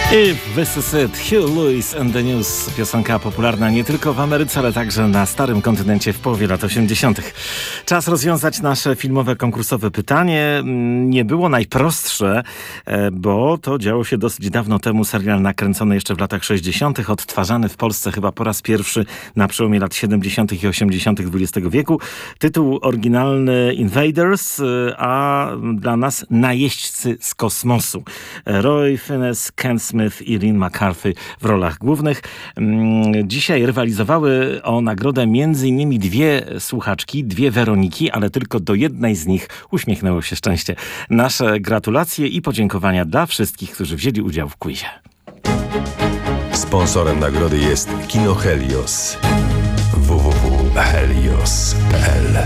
If this is it, Hugh Lewis and the News. Piosenka popularna nie tylko w Ameryce, ale także na starym kontynencie w połowie lat 80. Czas rozwiązać nasze filmowe, konkursowe pytanie. Nie było najprostsze, bo to działo się dosyć dawno temu. Serial nakręcony jeszcze w latach 60., odtwarzany w Polsce chyba po raz pierwszy na przełomie lat 70. i 80. XX wieku. Tytuł oryginalny Invaders, a dla nas Najeźdźcy z kosmosu. Roy Fiennes, Ken Smith i Lynn McCarthy w rolach głównych. Dzisiaj rywalizowały o nagrodę m.in. dwie słuchaczki, dwie Weroniki, ale tylko do jednej z nich uśmiechnęło się szczęście. Nasze gratulacje i podziękowania dla wszystkich, którzy wzięli udział w quizie. Sponsorem nagrody jest Kino Helios. www.helios.pl